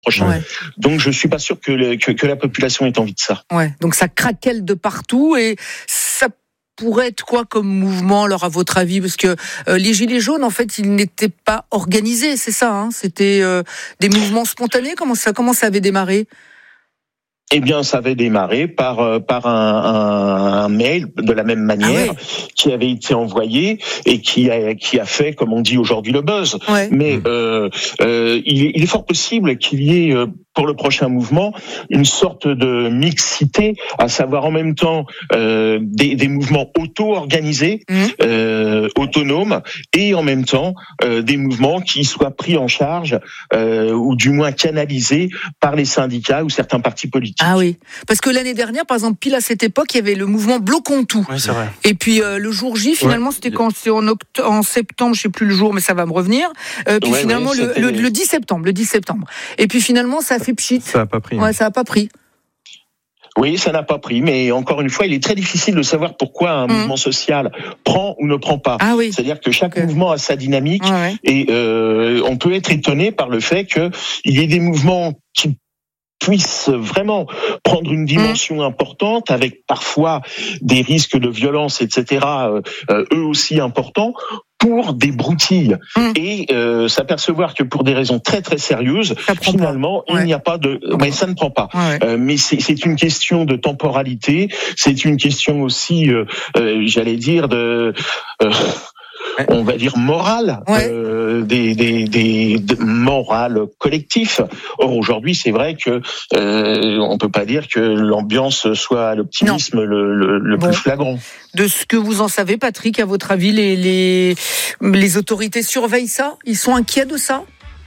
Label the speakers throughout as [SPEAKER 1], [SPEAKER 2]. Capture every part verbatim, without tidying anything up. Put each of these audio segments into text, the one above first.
[SPEAKER 1] prochain.
[SPEAKER 2] Ouais.
[SPEAKER 1] Donc je suis pas sûr que, le, que, que la population ait envie de ça.
[SPEAKER 2] Ouais. Donc ça craquelle de partout et ça pourrait être quoi comme mouvement, alors à votre avis? Parce que euh, les Gilets jaunes, en fait, ils n'étaient pas organisés, c'est ça, hein? C'était euh, des mouvements spontanés. Comment ça, comment ça avait démarré?
[SPEAKER 1] Eh bien, ça avait démarré par euh, par un, un, un mail de la même manière ah oui. qui avait été envoyé et qui a qui a fait, comme on dit aujourd'hui, le buzz.
[SPEAKER 2] Ouais.
[SPEAKER 1] Mais euh, euh, il, est, il est fort possible qu'il y ait euh, pour le prochain mouvement une sorte de mixité, à savoir en même temps euh, des, des mouvements auto-organisés, mmh. euh, autonomes, et en même temps euh, des mouvements qui soient pris en charge euh, ou du moins canalisés par les syndicats ou certains partis politiques.
[SPEAKER 2] Ah oui, parce que l'année dernière, par exemple, pile à cette époque, il y avait le mouvement Bloquons tout.
[SPEAKER 3] Oui, c'est vrai.
[SPEAKER 2] Et puis euh, le jour J, finalement, ouais. c'était quand c'est en, oct- en septembre, je sais plus le jour, mais ça va me revenir. Euh, puis ouais, finalement, ouais, le, le, le dix septembre, le dix septembre. Et puis finalement, ça a fait pchit.
[SPEAKER 3] Ça a pas pris.
[SPEAKER 2] Ouais, hein. ça a pas pris.
[SPEAKER 1] Oui, ça n'a pas pris, mais encore une fois, il est très difficile de savoir pourquoi un mmh. mouvement social prend ou ne prend pas.
[SPEAKER 2] Ah oui.
[SPEAKER 1] C'est-à-dire que chaque okay. mouvement a sa dynamique
[SPEAKER 2] ouais, ouais.
[SPEAKER 1] et euh, on peut être étonné par le fait qu'il y ait des mouvements qui puissent vraiment prendre une dimension mmh. importante, avec parfois des risques de violence, et cetera, euh, euh, eux aussi importants, pour des broutilles mmh. et euh, s'apercevoir que pour des raisons très très sérieuses, finalement, il ouais. n'y a pas de, mais ça ne prend pas.
[SPEAKER 2] Ouais.
[SPEAKER 1] Euh, mais c'est, c'est une question de temporalité, c'est une question aussi, euh, euh, j'allais dire de. Euh, on va dire morale,
[SPEAKER 2] ouais.
[SPEAKER 1] euh, des, des, des, des morales collectifs. Or aujourd'hui, c'est vrai que euh, on peut pas dire que l'ambiance soit à l'optimisme non. le, le, le bon. plus flagrant.
[SPEAKER 2] De ce que vous en savez, Patrick, à votre avis, les, les, les autorités surveillent ça? Ils sont inquiets de ça?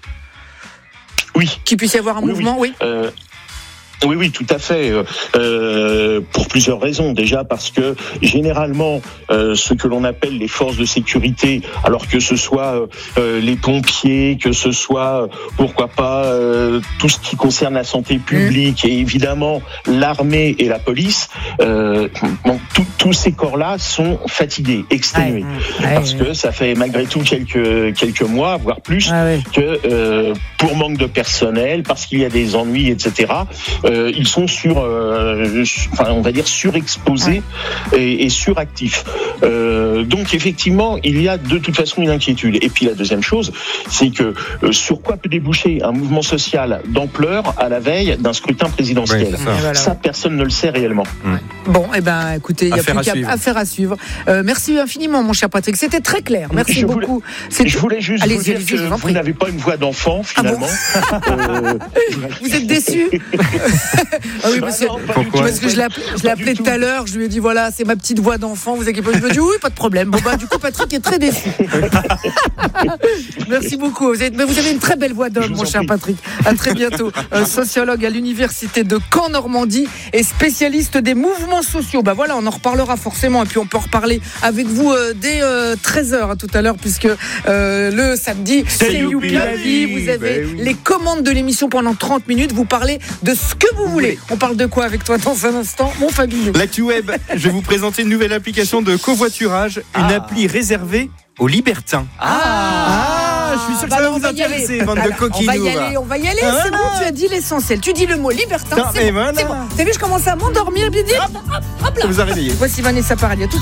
[SPEAKER 1] Oui.
[SPEAKER 2] Qu'il puisse y avoir un
[SPEAKER 1] oui,
[SPEAKER 2] mouvement, oui.
[SPEAKER 1] oui. Euh, Oui, oui, tout à fait. Euh, pour plusieurs raisons. Déjà parce que généralement, euh, ce que l'on appelle les forces de sécurité, alors que ce soit euh, les pompiers, que ce soit, pourquoi pas, euh, tout ce qui concerne la santé publique, mmh. et évidemment l'armée et la police, euh, bon, tous ces corps-là sont fatigués, exténués, ouais, ouais, parce ouais. que ça fait malgré tout quelques quelques mois, voire plus, ah, ouais. que euh, pour manque de personnel, parce qu'il y a des ennuis, et cetera. Euh, ils sont sur, euh, enfin, on va dire surexposés ouais. et, et suractifs. Euh, donc effectivement, il y a de toute façon une inquiétude. Et puis la deuxième chose, c'est que euh, sur quoi peut déboucher un mouvement social d'ampleur à la veille d'un scrutin présidentiel.
[SPEAKER 3] Ouais, ça.
[SPEAKER 2] Voilà.
[SPEAKER 1] ça, personne ne le sait réellement.
[SPEAKER 2] Ouais. Bon, eh ben, écoutez, il y a plus qu'à affaire à suivre. Euh, merci infiniment, mon cher Patrick. C'était très clair. Merci
[SPEAKER 1] je
[SPEAKER 2] beaucoup.
[SPEAKER 1] Voulais,
[SPEAKER 2] C'est...
[SPEAKER 1] Je voulais juste
[SPEAKER 2] allez,
[SPEAKER 1] vous dire
[SPEAKER 2] allez,
[SPEAKER 1] que vous n'avez pas une voix d'enfant, finalement.
[SPEAKER 2] Ah bon euh... Vous êtes déçus? Ah oui, parce que, parce que je l'ai appelé, je l'ai appelé tout à l'heure, je lui ai dit voilà, c'est ma petite voix d'enfant, vous inquiétez pas. Je me dis oui, pas de problème. Bon bah du coup Patrick est très déçu. Merci beaucoup. Vous avez, mais vous avez une très belle voix d'homme, mon cher prie. Patrick. À très bientôt. Euh, sociologue à l'université de Caen-Normandie et spécialiste des mouvements sociaux. Bah voilà, on en reparlera forcément et puis on peut en reparler avec vous euh, dès euh, treize heures hein, tout à l'heure puisque euh, le samedi c'est, c'est Youpi la vie. Vous avez ben oui. les commandes de l'émission pendant trente minutes. Vous parlez de ce que vous voulez. On parle de quoi avec toi dans un instant, mon Fabien?
[SPEAKER 3] L'actu web, je vais vous présenter une nouvelle application de covoiturage, une ah. appli réservée aux libertins.
[SPEAKER 2] Ah,
[SPEAKER 3] ah je suis sûr que bah ça va vous intéresser, bande de coquinous.
[SPEAKER 2] On va y aller, on va y aller, ah, c'est bon, tu as dit l'essentiel. Tu dis le mot libertin, non, c'est, bon, voilà. c'est bon. T'as vu, je commence à m'endormir, bien dit. Hop, hop, hop là.
[SPEAKER 3] Ça vous a réveillé.
[SPEAKER 2] Voici Vanessa Paradis.